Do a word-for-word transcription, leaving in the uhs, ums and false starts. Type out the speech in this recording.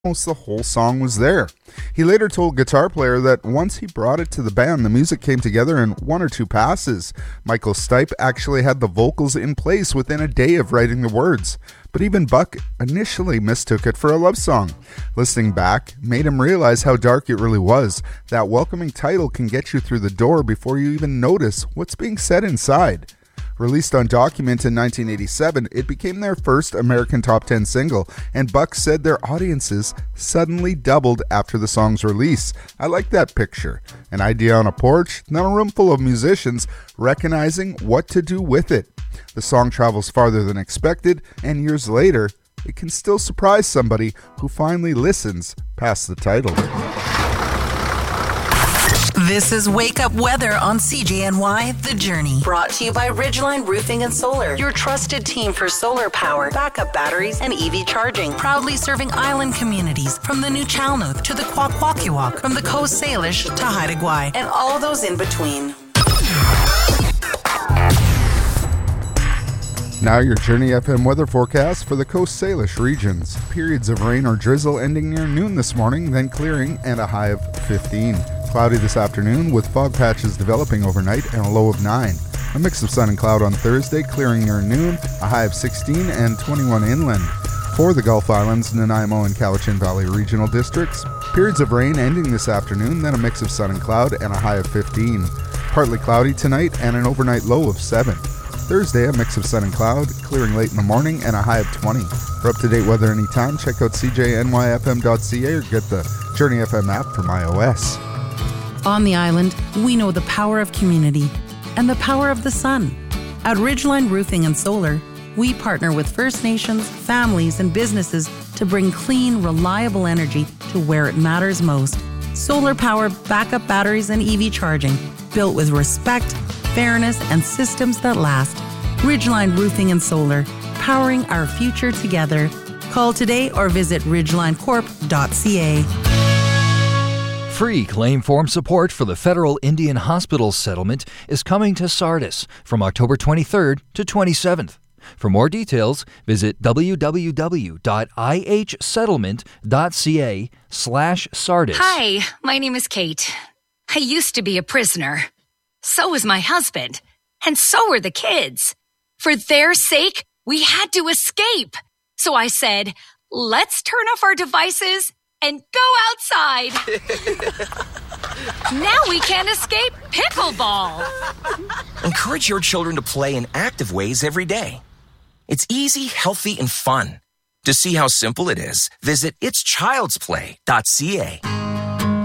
almost the whole song was there. He later told Guitar Player that once he brought it to the band, the music came together in one or two passes. Michael Stipe actually had the vocals in place within a day of writing the words, but even Buck initially mistook it for a love song. Listening back made him realize how dark it really was. That welcoming title can get you through the door before you even notice what's being said inside. Released on Document in nineteen eighty-seven, it became their first American top ten single, and Buck said their audiences suddenly doubled after the song's release. I like that picture. An idea on a porch, then a room full of musicians recognizing what to do with it. The song travels farther than expected, and years later, it can still surprise somebody who finally listens past the title. This is Wake Up Weather on C J N Y The Journey. Brought to you by Ridgeline Roofing and Solar, your trusted team for solar power, backup batteries, and E V charging. Proudly serving island communities from the New Chalnoth to the Kwakwaka'wakw, from the Coast Salish to Haida Gwaii, and all those in between. Now your Journey F M weather forecast for the Coast Salish regions. Periods of rain or drizzle ending near noon this morning, then clearing and a high of fifteen. Cloudy this afternoon with fog patches developing overnight and a low of nine. A mix of sun and cloud on Thursday, clearing near noon, a high of sixteen and twenty-one inland. For the Gulf Islands, Nanaimo and Cowichan Valley regional districts, periods of rain ending this afternoon, then a mix of sun and cloud and a high of fifteen. Partly cloudy tonight and an overnight low of seven. Thursday, a mix of sun and cloud, clearing late in the morning and a high of twenty. For up-to-date weather anytime, check out c j n y f m dot c a or get the Journey F M app from iOS. On the island, we know the power of community and the power of the sun. At Ridgeline Roofing and Solar, we partner with First Nations, families, and businesses to bring clean, reliable energy to where it matters most. Solar power, backup batteries, and E V charging, built with respect, fairness, and systems that last. Ridgeline Roofing and Solar, powering our future together. Call today or visit ridgeline corp dot c a. Free claim form support for the Federal Indian Hospital settlement is coming to Sardis from October twenty-third to twenty-seventh. For more details, visit w w w dot i h settlement dot c a slash Sardis. Hi, my name is Kate. I used to be a prisoner. So was my husband. And so were the kids. For their sake, we had to escape. So I said, let's turn off our devices and go outside. Now we can't escape pickleball. Encourage your children to play in active ways every day. It's easy, healthy, and fun. To see how simple it is, visit its childs play dot c a.